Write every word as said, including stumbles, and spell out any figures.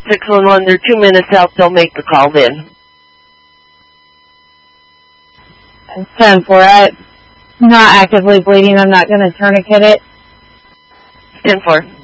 six one one, they're two minutes out. They'll make the call then. ten four, I'm not actively bleeding. I'm not going to tourniquet it. ten four.